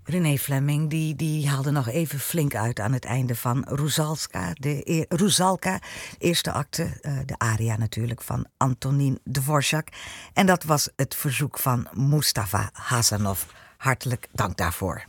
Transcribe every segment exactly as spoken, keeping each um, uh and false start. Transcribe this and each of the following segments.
René Fleming die, die haalde nog even flink uit aan het einde van Rusalka, de e- Rusalka, eerste acte, uh, de aria natuurlijk, van Antonin Dvorak. En dat was het verzoek van Mustafa Hasanov. Hartelijk dank daarvoor.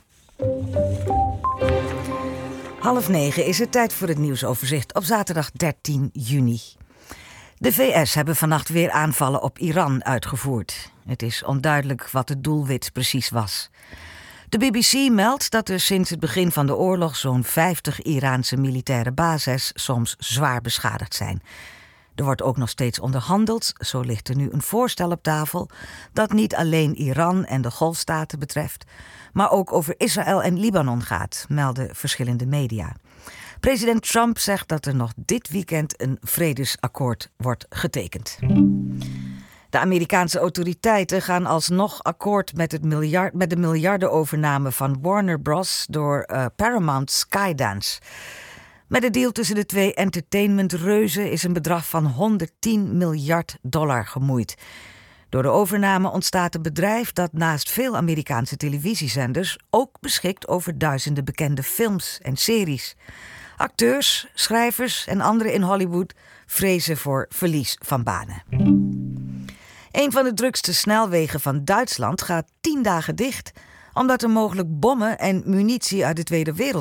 Half negen is het tijd voor het nieuwsoverzicht op zaterdag dertien juni. De V S hebben vannacht weer aanvallen op Iran uitgevoerd. Het is onduidelijk wat het doelwit precies was. De B B C meldt dat er sinds het begin van de oorlog zo'n vijftig Iraanse militaire bases soms zwaar beschadigd zijn. Er wordt ook nog steeds onderhandeld, zo ligt er nu een voorstel op tafel dat niet alleen Iran en de Golfstaten betreft, maar ook over Israël en Libanon gaat, melden verschillende media. President Trump zegt dat er nog dit weekend een vredesakkoord wordt getekend. De Amerikaanse autoriteiten gaan alsnog akkoord met, het miljard, met de miljardenovername van Warner Bros. Door uh, Paramount Skydance. Met de deal tussen de twee entertainmentreuzen is een bedrag van honderdtien miljard dollar gemoeid. Door de overname ontstaat een bedrijf dat naast veel Amerikaanse televisiezenders ook beschikt over duizenden bekende films en series. Acteurs, schrijvers en anderen in Hollywood vrezen voor verlies van banen. Een van de drukste snelwegen van Duitsland gaat tien dagen dicht, omdat er mogelijk bommen en munitie uit de Tweede Wereldoorlog